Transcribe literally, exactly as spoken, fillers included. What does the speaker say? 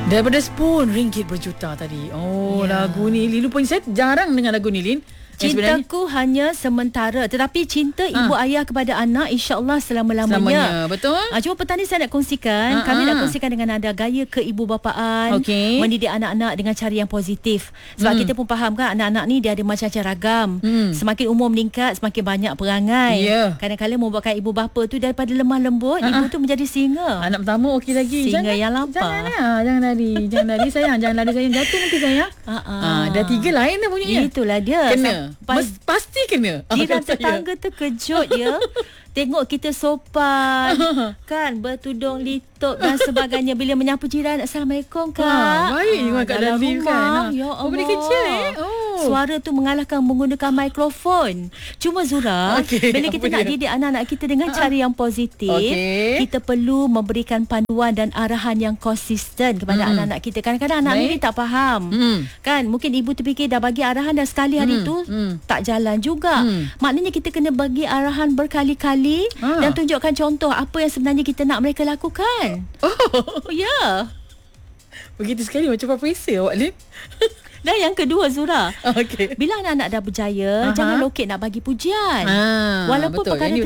Daripada sepuluh ringgit berjuta tadi. Oh, ya. Lagu ni Lin pun saya jarang dengar lagu ni, Lin. Cintaku hanya sementara, tetapi cinta ibu ha. ayah kepada anak insya-Allah selama-lamanya. Selamanya, betul? Ah, cuma petang ni saya nak kongsikan, ha, kami ha. nak kongsikan dengan anda gaya keibubapaan, okay. mendidik anak-anak dengan cara yang positif. Sebab hmm. kita pun faham kan anak-anak ni dia ada macam-macam ragam. Hmm. Semakin umur meningkat, semakin banyak perangai. Yeah. Kadang-kadang membuatkan ibu bapa tu daripada lemah lembut, ha. ibu tu menjadi singa. Anak pertama okey lagi. Singa jangan, yang lapar. Jangan lah, jangan lari, jangan lari sayang, jangan lari sayang, jatuh nanti sayang. Ha ah. Dah tiga lain dah bunyinya. Itulah dia. Kena. Pas, pasti kena. Jiran tetangga terkejut ya. Tengok kita sopan kan, bertudung litup dan sebagainya. Bila menyapu jiran, Assalamualaikum kak. Ha, baik juga ha, kat dalam rumah kan. Ya Allah. Oh, benda kecil eh. Oh. Suara tu mengalahkan menggunakan mikrofon. Cuma Zura, okay, bila kita nak dia? didik anak-anak kita dengan ha. cara yang positif, okay. kita perlu memberikan panduan dan arahan yang konsisten kepada mm. anak-anak kita. Kadang-kadang anak ni tak faham. Mm. Kan, mungkin ibu terfikir dah bagi arahan dah sekali hari mm. tu mm. tak jalan juga. Mm. Maknanya kita kena bagi arahan berkali-kali. Ha. Dan tunjukkan contoh apa yang sebenarnya kita nak mereka lakukan. Oh, ya. Yeah. Begitu sekali macam Papa Isa awak, Lin. Dan yang kedua Zura, okay. bila anak-anak dah berjaya, uh-huh. jangan lokek nak bagi pujian. Ha, walaupun betul. perkara